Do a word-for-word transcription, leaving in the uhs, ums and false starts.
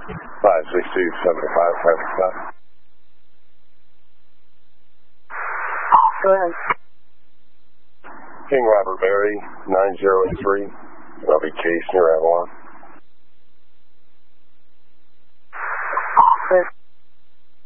five six two, seven five, five five. Go ahead. King Robert Berry, nine zero eight three. I'll be chasing your Avalon.